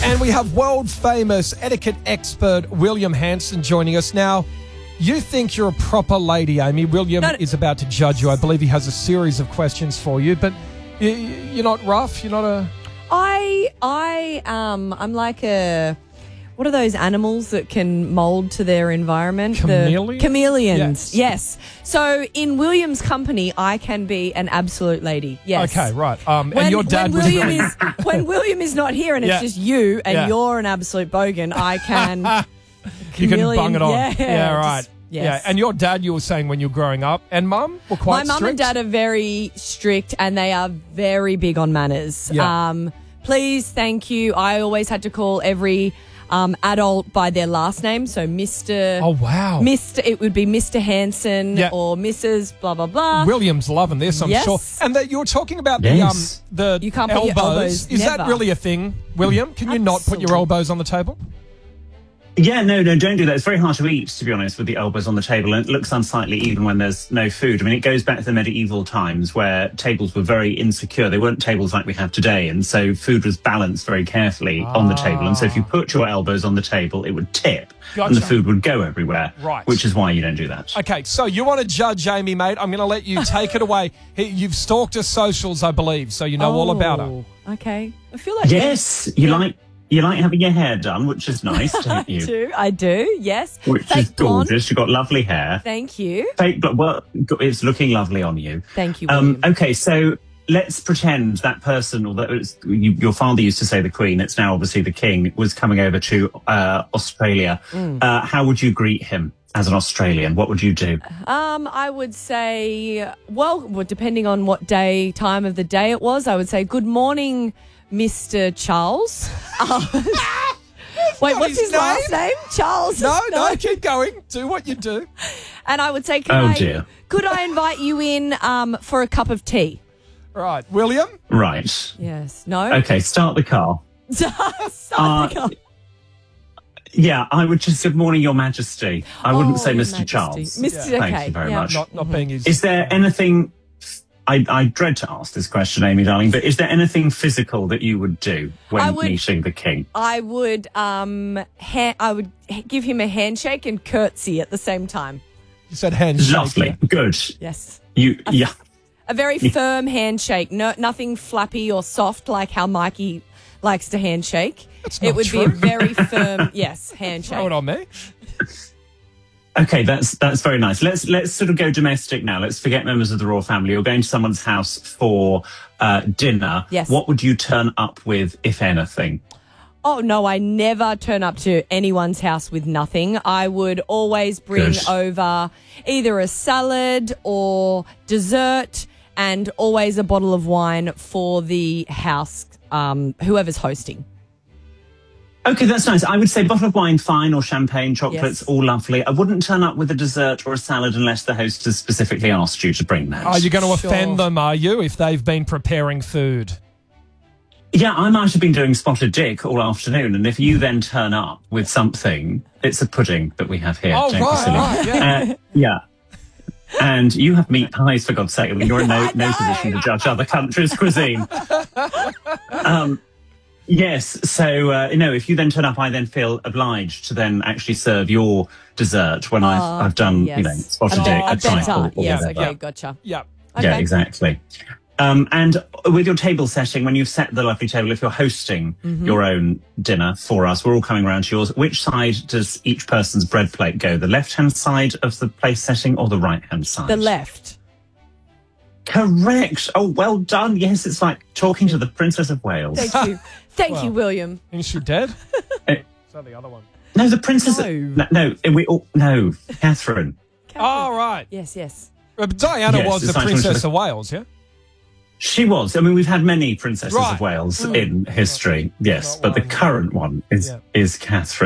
And we have world-famous etiquette expert William Hanson joining us now. You think you're a proper lady, Amy. William is about to judge you. I believe he has a series of questions for you, but you're not rough? You're not a... I'm like a... What are those animals that can mould to their environment? Chameleons? Chameleons, yes. So in William's company, I can be an absolute lady, yes. Okay, right. And your dad was... When William is not here and it's just you and you're an absolute bogan, I can... You can bung it on. Yeah, right. Yes. Yeah, and your dad, you were saying when you were growing up, and mum were quite strict? My mum and dad are very strict and they are very big on manners. Yeah. Please, thank you. I always had to call every... adult by their last name, so Mr. Oh, wow. Mr. It would be Mr. Hanson or Mrs. blah, blah, blah. William's loving this, I'm sure. And you're talking about the you can't put your elbows. Is that really a thing, William? Can you not put your elbows on the table? Yeah, no, don't do that. It's very hard to eat, to be honest, with the elbows on the table, and it looks unsightly even when there's no food. I mean, it goes back to the medieval times where tables were very insecure. They weren't tables like we have today, and so food was balanced very carefully on the table. And so if you put your elbows on the table, it would tip, and the food would go everywhere, which is why you don't do that. Okay, so you want to judge Amy, mate. I'm going to let you take it away. You've stalked her socials, I believe, so you know all about her. Okay. I feel like... Yes, you like having your hair done, which is nice, don't you? I do, yes. Which is gorgeous. You've got lovely hair. Thank you. Well, it's looking lovely on you. Thank you, William. Okay, so let's pretend that person, or your father used to say the Queen, it's now obviously the King, was coming over to Australia. How would you greet him as an Australian? What would you do? I would say, well, depending on what time of the day it was, I would say, good morning, Mr. Charles. Wait, what's his last name? Charles? No, keep going. Do what you do. And I would say, could I invite you in for a cup of tea? Right. William? Right. Yes. No? Okay, start the car. Start the car. Yeah, I would just, good morning, Your Majesty. I wouldn't say Mr. Charles. Thank you very much. Not being his... Is there anything... I dread to ask this question, Amy, darling, but is there anything physical that you would do when meeting the King? I would give him a handshake and curtsy at the same time. You said handshake. Lovely. Good. Yes. A very firm handshake. No, nothing flappy or soft like how Mikey likes to handshake. It would be a very firm, handshake. Throw it on me. Okay, that's very nice. Let's sort of go domestic now. Let's forget members of the royal family. You're going to someone's house for dinner. Yes. What would you turn up with, if anything? Oh, no, I never turn up to anyone's house with nothing. I would always bring over either a salad or dessert and always a bottle of wine for the house, whoever's hosting. Okay, that's nice. I would say bottle of wine, fine, or champagne, chocolates, all lovely. I wouldn't turn up with a dessert or a salad unless the host has specifically asked you to bring that. Are you going to offend them, are you, if they've been preparing food? Yeah, I might have been doing spotted dick all afternoon, and if you then turn up with something, it's a pudding that we have here. Oh, right, yeah. And you have meat pies, for God's sake. I mean, you're in no position to judge other countries' cuisine. Yes, so, if you then turn up, I then feel obliged to then actually serve your dessert when I've done, spotted dick. Okay, gotcha. Yeah. Okay. Yeah, exactly. And with your table setting, when you've set the lovely table, if you're hosting your own dinner for us, we're all coming around to yours. Which side does each person's bread plate go? The left-hand side of the place setting or the right-hand side? The left. Correct. Oh, well done. Yes, it's like talking to the Princess of Wales. Thank you. Thank you, William. Is she dead? Is that the other one? No, the Princess... No, Catherine. Oh, right. Yes. But Diana was the Princess of Wales, yeah? She was. I mean, we've had many Princesses of Wales in history, yes, but the current one is Catherine.